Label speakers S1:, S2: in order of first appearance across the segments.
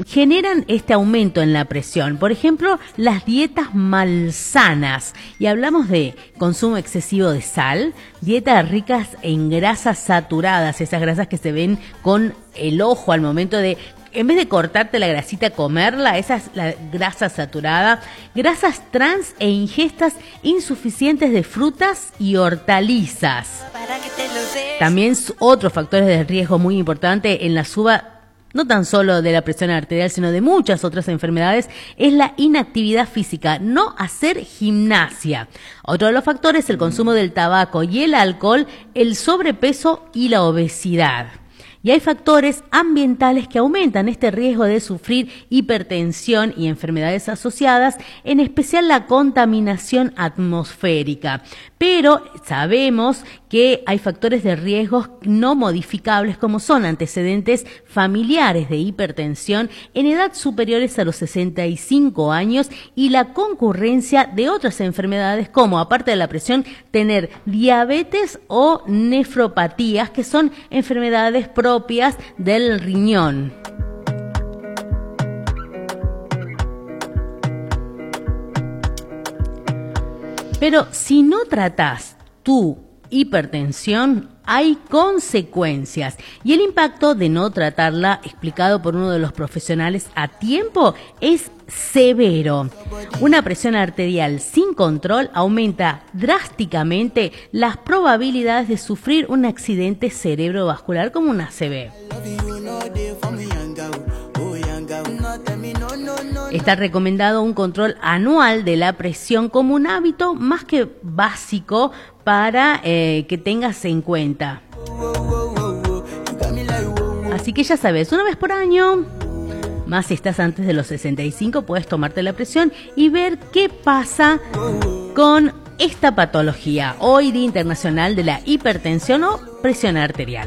S1: generan este aumento en la presión. Por ejemplo, las dietas malsanas. Y hablamos de consumo excesivo de sal, dietas ricas en grasas saturadas, esas grasas que se ven con el ojo al momento de, en vez de cortarte la grasita, comerla, esa es la grasa saturada, grasas trans e ingestas insuficientes de frutas y hortalizas. También otros factores de riesgo muy importante en la suba, no tan solo de la presión arterial, sino de muchas otras enfermedades, es la inactividad física, no hacer gimnasia. Otro de los factores, el consumo del tabaco y el alcohol, el sobrepeso y la obesidad. Y hay factores ambientales que aumentan este riesgo de sufrir hipertensión y enfermedades asociadas, en especial la contaminación atmosférica. Pero sabemos que hay factores de riesgos no modificables, como son antecedentes familiares de hipertensión en edad superiores a los 65 años y la concurrencia de otras enfermedades como, aparte de la presión, tener diabetes o nefropatías, que son enfermedades propias del riñón. Pero si no tratás tu hipertensión, hay consecuencias. Y el impacto de no tratarla, explicado por uno de los profesionales a tiempo, es severo. Una presión arterial sin control aumenta drásticamente las probabilidades de sufrir un accidente cerebrovascular como un ACV. Está recomendado un control anual de la presión como un hábito más que básico para que tengas en cuenta. Así que ya sabes, una vez por año, más si estás antes de los 65, puedes tomarte la presión y ver qué pasa con esta patología. Hoy, Día Internacional de la Hipertensión o Presión Arterial.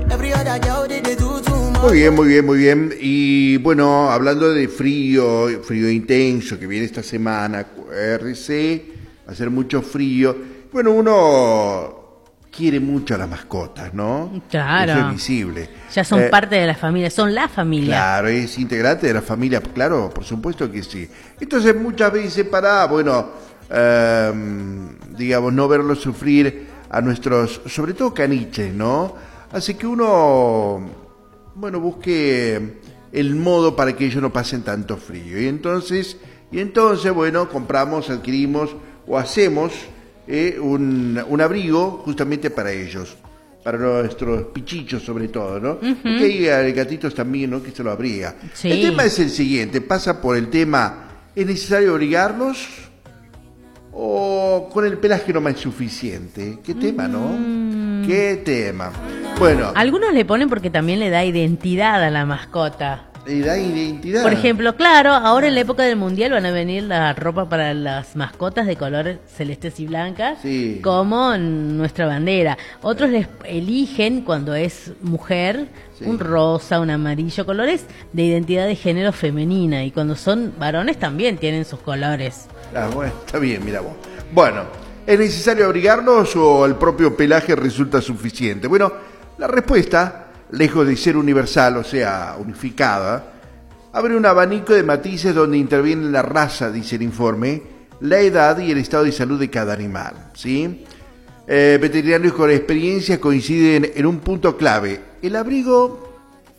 S2: Muy bien. Y bueno, hablando de frío intenso que viene esta semana, RC, va a ser mucho frío. Bueno, uno quiere mucho a las mascotas, ¿no?
S1: Claro.
S2: Eso es visible.
S1: Ya son parte de la familia, son la familia.
S2: Claro, es integrante de la familia, claro, por supuesto que sí. Entonces muchas veces digamos, no verlos sufrir a nuestros, sobre todo caniches, ¿no? Así que uno, busque el modo para que ellos no pasen tanto frío. Y entonces, bueno, adquirimos o hacemos un abrigo justamente para ellos, para nuestros pichichos sobre todo, ¿no? Uh-huh. Porque hay gatitos también, ¿no?, que se lo abriga. Sí. El tema es el siguiente, pasa por el tema, ¿es necesario abrigarlos o con el pelaje no más suficiente? ¿Qué tema, no? ¿Qué tema? Bueno.
S1: Algunos le ponen porque también le da identidad a la mascota.
S2: ¿Le da identidad?
S1: Por ejemplo, claro, ahora en la época del mundial van a venir la ropa para las mascotas de colores celestes y blancas, sí, como nuestra bandera. Otros les eligen, cuando es mujer, sí, un rosa, un amarillo, colores de identidad de género femenina. Y cuando son varones también tienen sus colores.
S2: Ah, bueno, está bien, mira vos. Bueno, ¿es necesario abrigarlos o el propio pelaje resulta suficiente? Bueno, la respuesta, lejos de ser universal, o sea, unificada, abre un abanico de matices donde interviene la raza, dice el informe, la edad y el estado de salud de cada animal, ¿sí? Veterinarios con experiencia coinciden en un punto clave. El abrigo,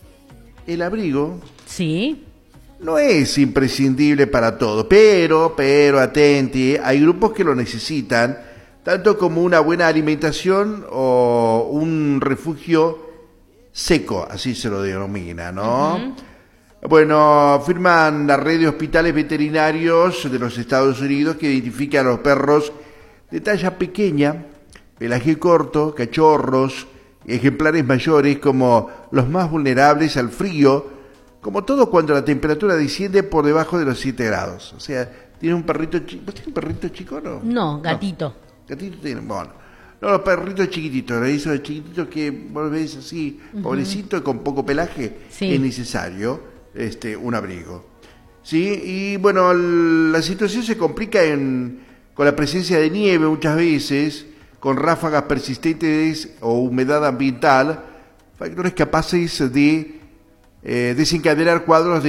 S1: sí,
S2: no es imprescindible para todo, pero atenti, hay grupos que lo necesitan, tanto como una buena alimentación o un refugio seco, así se lo denomina, ¿no? Uh-huh. Bueno, afirman la red de hospitales veterinarios de los Estados Unidos que identifican a los perros de talla pequeña, pelaje corto, cachorros y ejemplares mayores como los más vulnerables al frío, como todo cuando la temperatura desciende por debajo de los 7 grados. O sea, ¿tiene un perrito chico? ¿Vos tenés un perrito chico o no?
S1: No, gatito.
S2: No. Gatito tiene, bueno. No, los perritos chiquititos, esos chiquititos que vos ves así, uh-huh, pobrecito, con poco pelaje, sí, es necesario un abrigo. ¿Sí? Y bueno, la situación se complica con la presencia de nieve muchas veces, con ráfagas persistentes o humedad ambiental, factores capaces de desencadenar cuadros de